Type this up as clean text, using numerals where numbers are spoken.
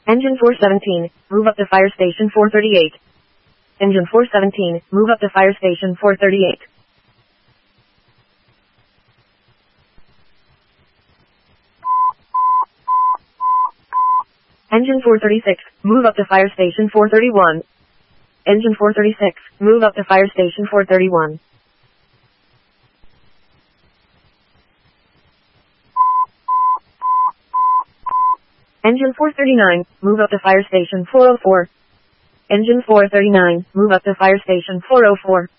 Engine 417, move up to fire station 438. Engine 417, move up to fire station 438. Engine 436, move up to fire station 431. Engine 436, move up to fire station 431. Engine 439, move up to fire station 404. Engine 439, move up to fire station 404.